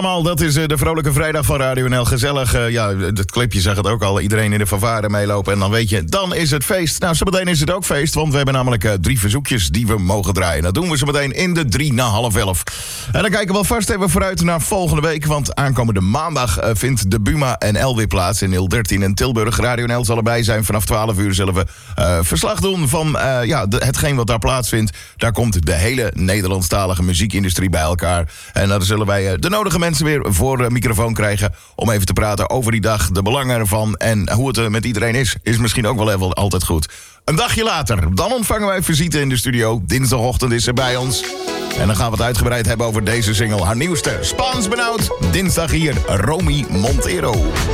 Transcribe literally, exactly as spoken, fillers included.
Allemaal, dat is uh, de vrolijke vrijdag van Radio N L. Gezellig, uh, ja, het clipje zag het ook al. Iedereen in de fanfare meelopen en dan weet je, dan is het feest. Nou, zometeen is het ook feest, want we hebben namelijk uh, drie verzoekjes die we mogen draaien. Dat doen we zometeen in de drie na half elf. En dan kijken we alvast even vooruit naar volgende week, want aankomende maandag uh, vindt de Buma en L weer plaats in nul dertien in Tilburg. Radio N L zal erbij zijn. Vanaf twaalf uur zullen we uh, verslag doen van uh, ja, de, hetgeen wat daar plaatsvindt. Daar komt de hele Nederlandstalige muziekindustrie bij elkaar. En daar zullen wij uh, de nodige mensen weer voor de microfoon krijgen om even te praten over die dag, de belangen ervan en hoe het uh, met iedereen is. Is misschien ook wel even altijd goed. Een dagje later, dan ontvangen wij visite in de studio. Dinsdagochtend is ze bij ons. En dan gaan we het uitgebreid hebben over deze single. Haar nieuwste, Spaans benauwd. Dinsdag hier, Romy Montero.